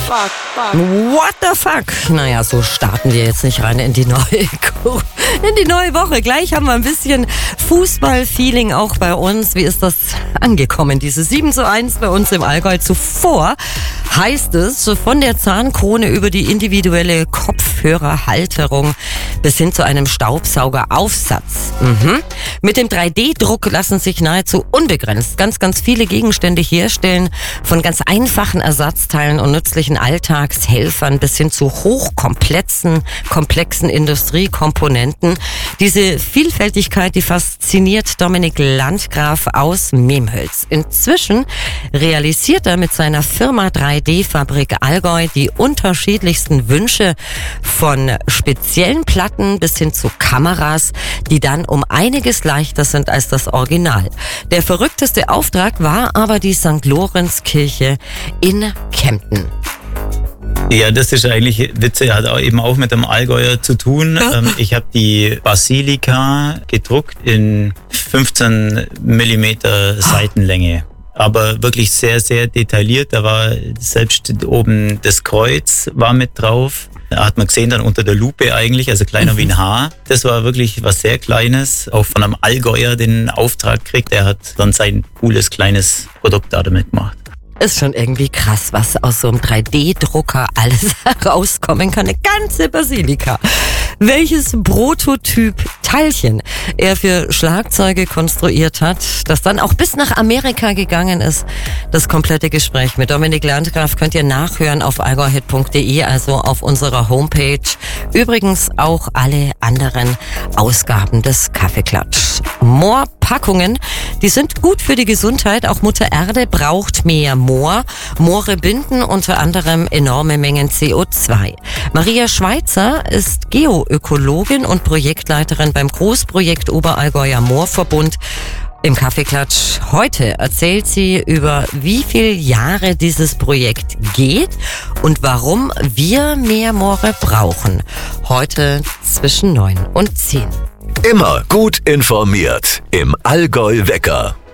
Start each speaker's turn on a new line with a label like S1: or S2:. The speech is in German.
S1: What the fuck? Naja, so starten wir jetzt nicht rein in die neue Woche. Gleich haben wir ein bisschen Fußball-Feeling auch bei uns. Wie ist das angekommen, diese 7:1 bei uns im Allgäu? Zuvor heißt es, von der Zahnkrone über die individuelle Kopfhörerhalterung bis hin zu einem Staubsaugeraufsatz. Mit dem 3D-Druck lassen sich nahezu unbegrenzt ganz viele Gegenstände herstellen, von ganz einfachen Ersatzteilen und nützlichen Alltagshelfern bis hin zu komplexen Industriekomponenten. Diese Vielfältigkeit, die fasziniert Dominik Landgraf aus Memhölz. Inzwischen realisiert er mit seiner Firma 3D-Fabrik Allgäu die unterschiedlichsten Wünsche, von speziellen Platten bis hin zu Kameras, die dann um einiges leichter sind als das Original. Der verrückteste Auftrag war aber die St. Lorenzkirche in Kempten.
S2: Ja, das ist eigentlich witzig, hat auch mit dem Allgäuer zu tun. Ich habe die Basilika gedruckt in 15 mm Seitenlänge. Aber wirklich sehr, sehr detailliert. Da war selbst oben das Kreuz war mit drauf. Da hat man gesehen dann unter der Lupe eigentlich, also kleiner wie ein Haar. Das war wirklich was sehr Kleines. Auch von einem Allgäuer den Auftrag kriegt. Der hat dann sein cooles kleines Produkt da damit gemacht.
S1: Ist schon irgendwie krass, was aus so einem 3D-Drucker alles herauskommen kann. Eine ganze Basilika. Welches Prototyp-Teilchen er für Schlagzeuge konstruiert hat, das dann auch bis nach Amerika gegangen ist. Das komplette Gespräch mit Dominik Landgraf könnt ihr nachhören auf allgäuhit.de, also auf unserer Homepage. Übrigens auch alle anderen Ausgaben des Kaffeeklatsch. Moorpackungen, die sind gut für die Gesundheit. Auch Mutter Erde braucht mehr Moor. Moore binden unter anderem enorme Mengen CO2. Maria Schweitzer ist Geoökologin und Projektleiterin beim Großprojekt Oberallgäuer Moorverbund. Im Kaffeeklatsch heute erzählt sie über wie viele Jahre dieses Projekt geht und warum wir mehr Moore brauchen. Heute zwischen 9 und 10.
S3: Immer gut informiert im Allgäu Wecker.